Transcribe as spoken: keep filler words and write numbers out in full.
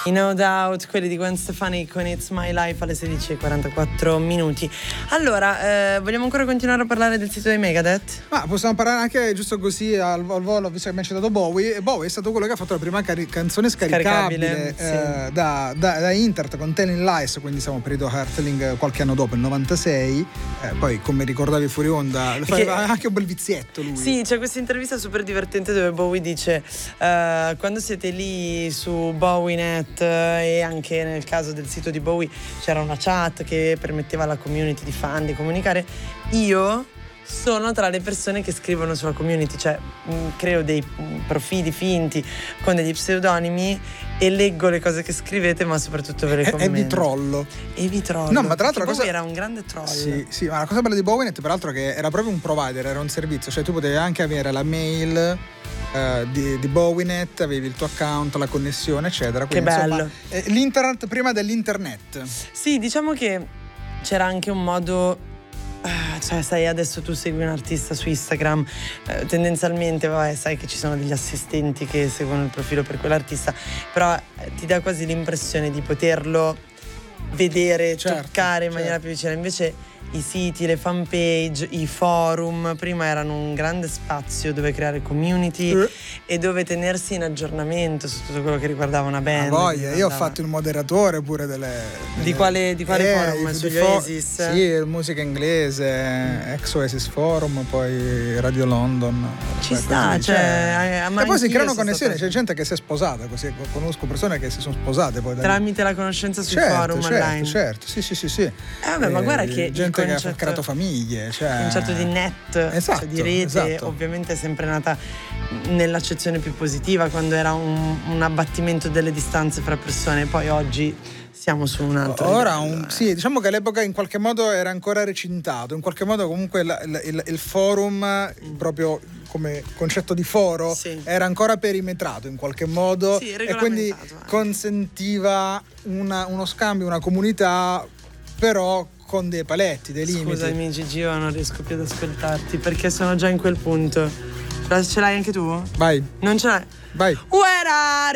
I No Doubt, quelli di Gwen Stefani con It's My Life alle sedici e quarantaquattro minuti. Allora, eh, vogliamo ancora continuare a parlare del sito dei Megadeth? Ma possiamo parlare anche giusto così al, al volo, visto che mi hai citato Bowie. Bowie è stato quello che ha fatto la prima cari- canzone scaricabile, Scaricabile, sì. eh, da, da, da internet con Telling Lies, quindi siamo periodo Herteling qualche anno dopo, il novantasei. Eh, poi, come ricordavi fuori onda, faceva Che... anche un bel vizietto lui. Sì, c'è questa intervista super divertente dove Bowie dice uh, quando siete lì su BowieNet, e anche nel caso del sito di Bowie c'era una chat che permetteva alla community di fan di comunicare, io sono tra le persone che scrivono sulla community, cioè mh, creo dei mh, profili finti con degli pseudonimi e leggo le cose che scrivete, ma soprattutto ve le commento. E vi trollo. E vi trollo. No, ma tra l'altro Bowie cosa... era un grande troll. Sì, sì, ma la cosa bella di BowieNet peraltro è che era proprio un provider, era un servizio, cioè tu potevi anche avere la mail uh, di, di BowieNet, avevi il tuo account, la connessione, eccetera. Quindi, che bello. Insomma, eh, l'internet prima dell'internet. Sì, diciamo che c'era anche un modo... Cioè, sai, adesso tu segui un artista su Instagram, eh, tendenzialmente, vabbè, sai che ci sono degli assistenti che seguono il profilo per quell'artista, però eh, ti dà quasi l'impressione di poterlo vedere, certo, toccare in maniera certo. più vicina. Invece i siti, le fanpage, i forum prima erano un grande spazio dove creare community eh. e dove tenersi in aggiornamento su tutto quello che riguardava una band. Ah, voglia, io ho fatto il moderatore pure delle, delle... Di quale, di quale eh, forum? di Sugli fo- Oasis? Sì, musica inglese, ex Oasis Forum, poi Radio London. Ci poi sta, così, cioè, cioè... ma e poi si creano sono connessioni, stata... c'è gente che si è sposata, così conosco persone che si sono sposate poi da tramite la conoscenza sui certo, forum certo, online. Certo, sì, sì, sì, sì. Eh, vabbè, ma guarda che gente il che concetto, ha creato famiglie, cioè il concetto di net, esatto, cioè di rete, esatto. ovviamente è sempre nata nell'accezione più positiva, quando era un, un abbattimento delle distanze fra persone. Poi oggi siamo su un altro ora livello, un, eh. sì, diciamo che all'epoca in qualche modo era ancora recintato, in qualche modo comunque il, il, il forum mm. proprio come concetto di foro sì. era ancora perimetrato in qualche modo, sì, e quindi anche. consentiva una, uno scambio, una comunità, però con dei paletti, dei limiti. Scusami Gigi, io non riesco più ad ascoltarti perché sono già in quel punto. Ce l'hai anche tu? Vai. Non ce l'hai? Vai. Where are